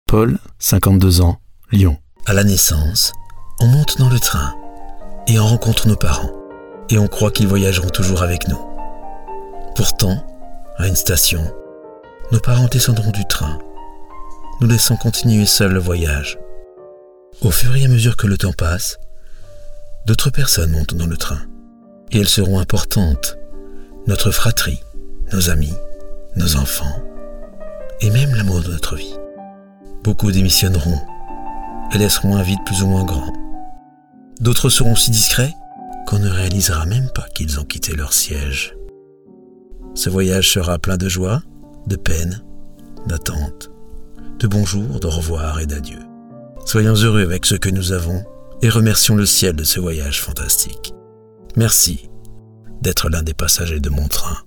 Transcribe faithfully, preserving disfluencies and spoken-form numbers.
Paul, cinquante-deux ans, Lyon. À la naissance, on monte dans le train et on rencontre nos parents et on croit qu'ils voyageront toujours avec nous. Pourtant, à une station, nos parents descendront du train, nous laissant continuer seuls le voyage. Au fur et à mesure que le temps passe, d'autres personnes montent dans le train et elles seront importantes, notre fratrie, nos amis, nos enfants et même l'amour de notre vie. Beaucoup démissionneront et laisseront un vide plus ou moins grand. D'autres seront si discrets qu'on ne réalisera même pas qu'ils ont quitté leur siège. Ce voyage sera plein de joie, de peine, d'attente, de bonjour, de revoir et d'adieu. Soyons heureux avec ce que nous avons et remercions le ciel de ce voyage fantastique. Merci d'être l'un des passagers de mon train.